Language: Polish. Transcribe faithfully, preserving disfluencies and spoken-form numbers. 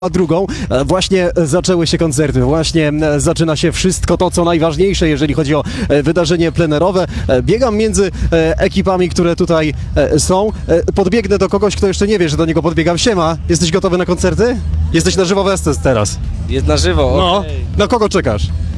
A drugą e, właśnie zaczęły się koncerty, właśnie e, zaczyna się wszystko to, co najważniejsze, jeżeli chodzi o e, wydarzenie plenerowe. E, Biegam między e, ekipami, które tutaj e, są. E, Podbiegnę do kogoś, kto jeszcze nie wie, że do niego podbiegam. Siema, jesteś gotowy na koncerty? Jesteś na żywo w Estes teraz. Jest na żywo, No, okej. na kogo czekasz?